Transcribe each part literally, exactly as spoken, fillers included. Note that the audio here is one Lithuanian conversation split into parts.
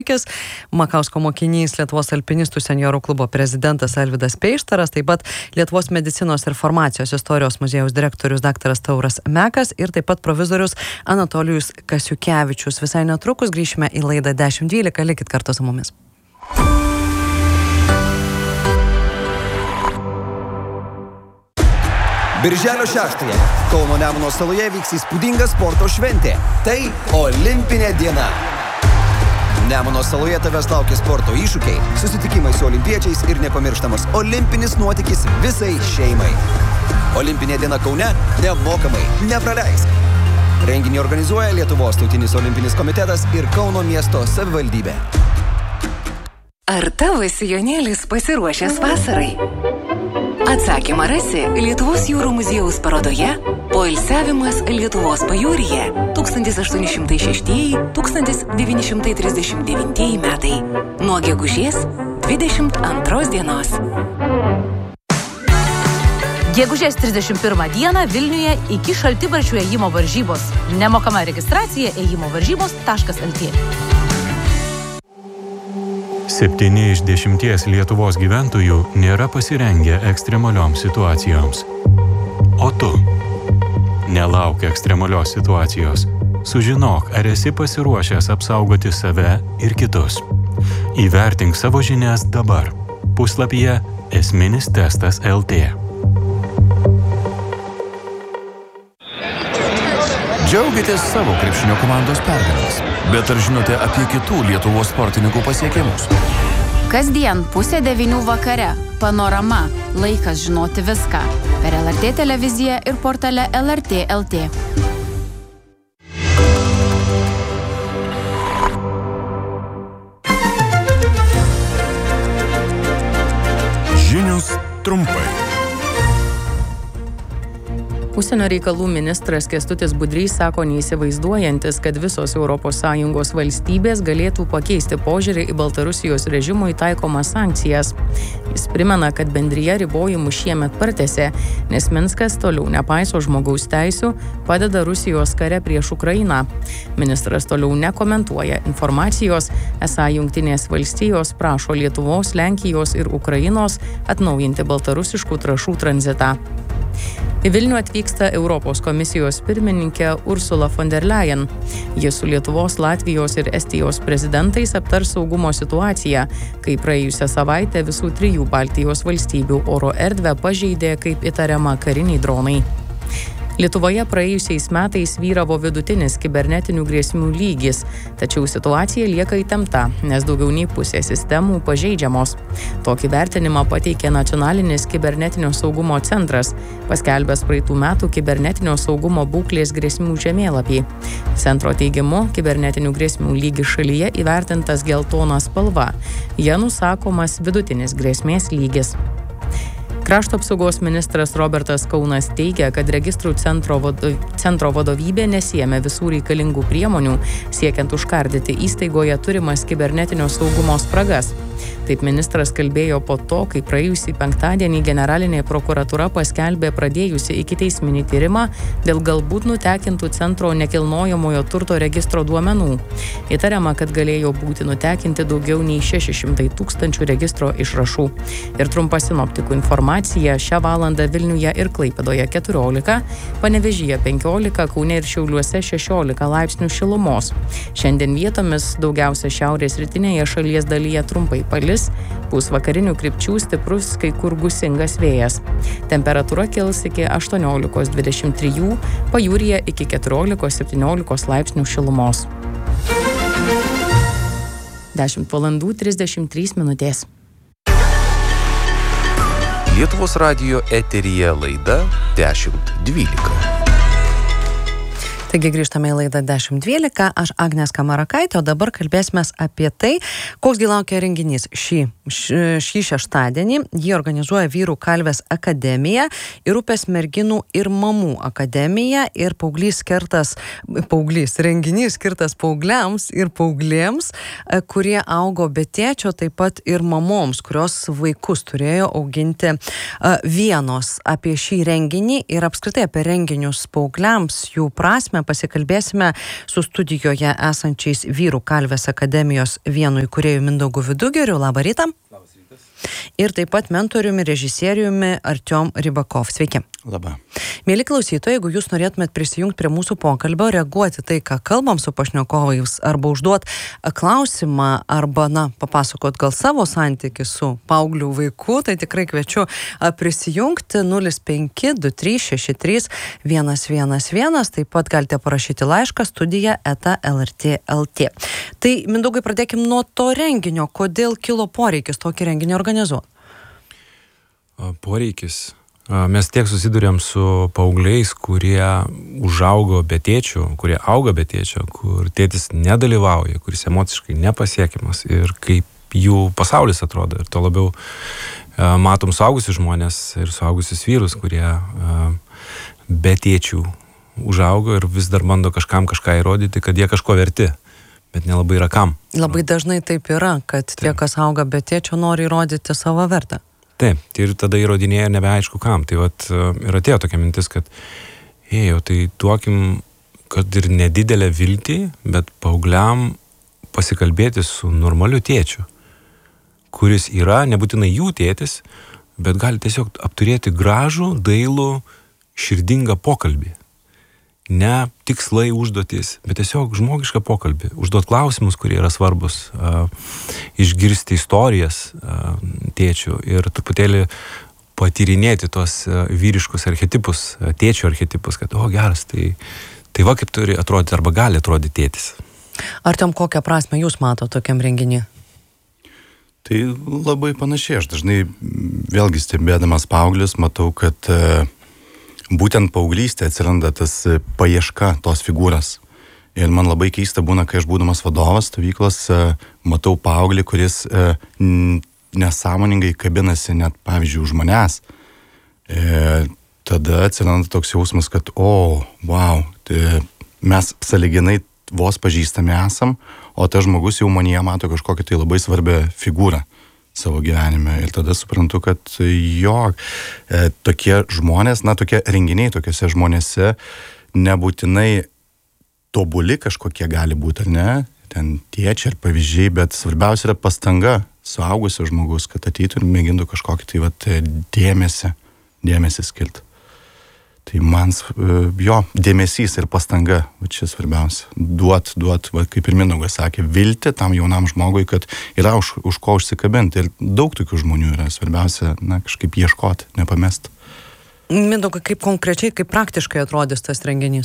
Makausko mokinys, Lietuvos alpinistų senjorų klubo prezidentas Alvydas Peištaras, taip pat Lietuvos medicinos ir farmacijos istorijos muziejaus direktorius daktaras Tauras Mekas ir taip pat provizorius Anatolijus Kasiukevičius. Visai netrukus grįšime į laidą dešimt dvylika, likit kartu su mumis. Birželio šeštąją Kauno Nemuno saloje vyks įspūdinga sporto šventė. Tai Olimpinė diena. Nemuno saloje tavęs laukia sporto iššūkiai, susitikimai su olimpiečiais ir nepamirštamas olimpinis nuotykis visai šeimai. Olimpinė diena Kaune nemokamai, nepraleisk. Renginį organizuoja Lietuvos tautinis olimpinis komitetas ir Kauno miesto savivaldybė. Ar tavo sijonėlis pasiruošęs vasarai? Atsakymą rasi Lietuvos jūrų muziejaus parodoje Poilsiavimas Lietuvos pajūryje tūkstantis aštuoni šimtai šeštieji - tūkstantis devyni šimtai trisdešimt devintieji metai nuo gegužės dvidešimt antros dienos. Gegužės trisdešimt pirmą dieną Vilniuje iki šaltibarščių ėjimo varžybos. Nemokama registracija ėjimo varžybos taškas lt. Septyni iš dešimties Lietuvos gyventojų nėra pasirengę ekstremalioms situacijoms. O tu? Nelauk ekstremalios situacijos. Sužinok, ar esi pasiruošęs apsaugoti save ir kitus. Įvertink savo žinias dabar. Puslapyje esminis testas lt. Džiaugitės savo krepšinio komandos pergalės, bet ar žinote apie kitų Lietuvos sportininkų pasiekimus? Kasdien pusė devynių vakare. Panorama. Laikas žinoti viską. Per L R T televiziją ir portale L R T L T. Žinios trumpai. Užsienio reikalų ministras Kęstutis Budrys sako neįsivaizduojantis, kad visos Europos Sąjungos valstybės galėtų pakeisti požiūrį į Baltarusijos režimui taikomas sankcijas. Jis primena, kad bendrija ribojimų šiemet pratęsė, nes Minskas toliau nepaiso žmogaus teisių, padeda Rusijos kare prieš Ukrainą. Ministras toliau nekomentuoja informacijos, esą Jungtinės valstijos prašo Lietuvos, Lenkijos ir Ukrainos atnaujinti baltarusiškų trąšų tranzitą. Į Vilnių atvyksta Europos komisijos pirmininkė Ursula von der Leyen. Ji su Lietuvos, Latvijos ir Estijos prezidentais aptars saugumo situaciją, kai praėjusią savaitę visų trijų Baltijos valstybių oro erdvę pažeidė kaip įtariama kariniai dronai. Lietuvoje praėjusiais metais vyravo vidutinis kibernetinių grėsmių lygis, tačiau situacija lieka įtempta, nes daugiau nei pusė sistemų pažeidžiamos. Tokį vertinimą pateikė Nacionalinis kibernetinio saugumo centras, paskelbęs praeitų metų kibernetinio saugumo būklės grėsmių žemėlapį. Centro teigimu, kibernetinių grėsmių lygis šalyje įvertintas geltona spalva. Ja nusakomas vidutinis grėsmės lygis. Krašto apsaugos ministras Robertas Kaunas teigia, kad registrų centro, vado, centro vadovybė nesiėmė visų reikalingų priemonių, siekiant užkardyti įstaigoje turimas kibernetinio saugumo spragas. Taip ministras kalbėjo po to, kai praėjusį penktadienį generalinė prokuratūra paskelbė pradėjusi ikiteisminį tyrimą dėl galbūt nutekintų centro nekilnojamojo turto registro duomenų. Įtariama, kad galėjo būti nutekinti daugiau nei šeši šimtai tūkstančių registro išrašų. Ir trumpa sinoptikų informacija: šią valandą Vilniuje ir Klaipėdoje keturiolika, Panevėžyje penkiolika, Kaune ir Šiauliuose šešiolika laipsnių šilumos. Šiandien vietomis daugiausia šiaurės rytinėje šalies dalyje trumpai palis, pūs vakarinių krypčių stiprus kai kur gūsingas vėjas. Temperatūra kils iki aštuoniolikos dvidešimt trijų, pajūryje iki keturiolikos septyniolikos laipsnių šilumos. dešimt valandų trisdešimt trys minutės. Lietuvos radijo eteryje laida dešimt dvylika. Taigi grįžtame į laidą dešimt dvylika, aš Agnė Skamarakaitė, o dabar kalbėsime apie tai, koks gi laukia renginys šį, šį šeštadienį. Jį organizuoja Vyrų kalvės akademija ir Upės merginų ir mamų akademija ir paauglys skirtas, paauglys, renginys skirtas paaugliams ir paauglėms, kurie augo be tėčio, taip pat ir mamoms, kurios vaikus turėjo auginti vienos. Apie šį renginį ir apskritai apie renginius paaugliams, jų prasmę šiandieną pasikalbėsime su studijoje esančiais Vyrų kalvės akademijos vienu įkūrėju Mindaugu Vidugiriu. Labą rytą. Labas rytas. Ir taip pat mentoriumi, režisieriumi Artiom Rybakov. Sveiki. Labą. Mėly klausytojai, jeigu jūs norėtumėt prisijungti prie mūsų pokalbio, reaguoti tai, ką kalbam su pašnekovais, arba užduot klausimą, arba, na, papasakot gal savo santykį su paauglių vaiku, tai tikrai kviečiu prisijungti nulis penki du trys šeši trys vienas vienas vienas, taip pat galite parašyti laišką studija eta lrt taškas lt. Tai, Mindaugai, pradėkim nuo to renginio. Kodėl kilo poreikis tokį renginį organizuoti? Poreikis. Mes tiek susidurėm su paaugliais, kurie užaugo be tėčio, kurie auga be tėčio, kur tėtis nedalyvauja, kuris emociškai nepasiekiamas ir kaip jų pasaulis atrodo. Ir to labiau matom suaugusius žmonės ir suaugusius vyrus, kurie be tėčių užaugo ir vis dar bando kažkam kažką įrodyti, kad jie kažko verti, bet nelabai yra kam. Labai dažnai taip yra, kad tie, kas auga be tėčio, nori įrodyti savo vertę. Taip, ir tada įrodinėja nebeaišku kam. Tai vat ir atėjo tokia mintis, kad ėjo, tai duokim, kad ir nedidelę viltį, bet paaugliam pasikalbėti su normaliu tėčiu, kuris yra nebūtinai jų tėtis, bet gali tiesiog apturėti gražų, dailų, širdingą pokalbį. Ne tikslai užduotys, bet tiesiog žmogišką pokalbį. Užduot klausimus, kurie yra svarbus, uh, išgirsti istorijas uh, tėčių ir truputėlį patyrinėti tos uh, vyriškus archetipus, uh, tėčių archetipus, kad, o geras, tai, tai va kaip turi atrodyti arba gali atrodyti tėtis. Ar tam kokią prasmę jūs mato tokiam renginį? Tai labai panašiai. Aš dažnai vėlgi stebėdamas paauglius matau, kad uh, būtent paauglystė atsiranda tas paieška tos figūros. Ir man labai keista būna, kai aš būdamas vadovas stovyklos, matau paauglį, kuris nesąmoningai kabinasi net, pavyzdžiui, už manęs. E, tada atsiranda toks jausmas, kad, o, wow, tai mes sąlyginai vos pažįstami esam, o tas žmogus jau manyje mato kažkokią tai labai svarbią figūrą savo gyvenime. Ir tada suprantu, kad jo, e, tokie žmonės, na, tokie renginiai tokiuose žmonėse nebūtinai tobuli kažkokie gali būti, ar ne, ten tėčiai ir pavyzdžiai, bet svarbiausia yra pastanga suaugusio žmogus, kad ateitų ir mėgintų kažkokį tai vat, dėmesį, dėmesį skirti. Tai man, jo, dėmesys ir pastanga, va čia svarbiausia. Duot, duot, va, kaip ir Mindaugas sakė, vilti tam jaunam žmogui, kad yra už, už ko užsikabinti. Ir daug tokių žmonių yra. Svarbiausia, na, kažkaip ieškoti, nepamesti. Mindaugai, kaip konkrečiai, kaip praktiškai atrodys tas renginys?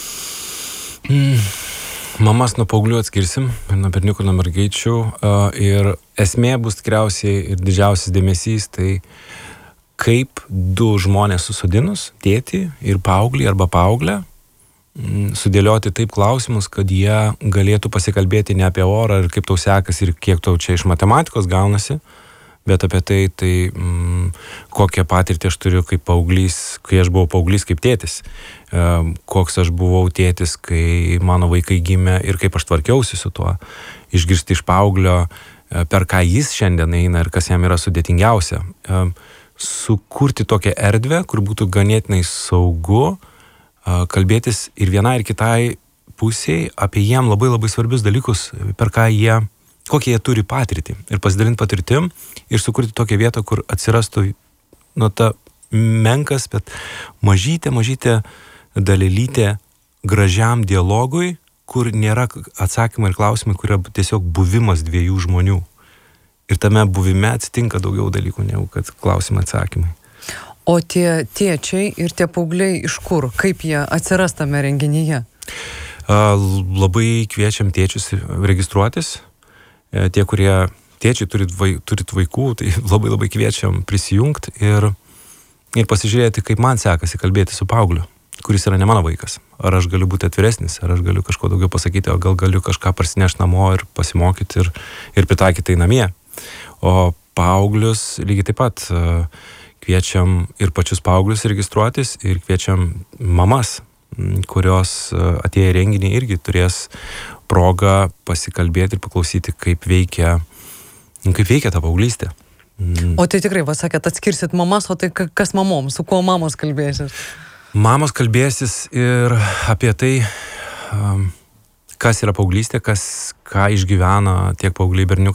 Mm. Mamas nuo paauglių atskirsim, nuo berniukų, nuo mergaičių. Ir esmė bus tikriausiai ir didžiausias dėmesys, tai kaip du žmonės susodinus, tėtį ir paauglį arba paauglę, sudėlioti taip klausimus, kad jie galėtų pasikalbėti ne apie orą ir kaip tau sekas ir kiek tau čia iš matematikos gaunasi, bet apie tai, tai mm, kokią patirtį aš turiu kaip paauglys, kai aš buvau paauglys kaip tėtis, e, koks aš buvau tėtis, kai mano vaikai gimė ir kaip aš tvarkiausi su tuo, išgirsti iš paauglio, e, per ką jis šiandien eina ir kas jam yra sudėtingiausia. E, sukurti tokią erdvę, kur būtų ganėtinai saugu kalbėtis ir vienai ir kitai pusiai apie jiem labai labai svarbius dalykus, per ką jie, kokie jie turi patirtį ir pasidalinti patirtim ir sukurti tokią vietą, kur atsirastų, nu, ta menkas, bet mažytė, mažytė dalelytė gražiam dialogui, kur nėra atsakymai ir klausimai, kur yra tiesiog buvimas dviejų žmonių. Ir tame buvime atsitinka daugiau dalykų, negu kad klausimai atsakymai. O tie tėčiai ir tie paaugliai iš kur? Kaip jie atsiras tame renginyje? Labai kviečiam tėčius registruotis. Tie, kurie tėčiai turit, vai, turit vaikų, tai labai labai kviečiam prisijungti ir, ir pasižiūrėti, kaip man sekasi kalbėti su paaugliu, kuris yra ne mano vaikas. Ar aš galiu būti atviresnis, ar aš galiu kažko daugiau pasakyti, o gal galiu kažką parsinešti namo ir pasimokyti ir, ir pritaikyti tai namie. O paauglius lygiai taip pat kviečiam ir pačius paauglius registruotis ir kviečiam mamas, kurios atėję į renginį irgi turės progą pasikalbėti ir paklausyti, kaip veikia, kaip veikia ta paauglystė. O tai tikrai, va sakėt, atskirsit mamas, o tai kas mamom, su kuo mamos kalbėsit? Mamos kalbėsis ir apie tai, kas yra paauglystė, kas, ką išgyvena tiek paaugliai berniukai,